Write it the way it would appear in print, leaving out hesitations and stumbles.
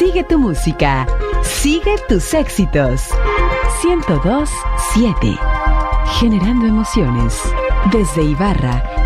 Sigue tu música. Sigue tus éxitos. 102.7. Generando emociones. Desde Ibarra,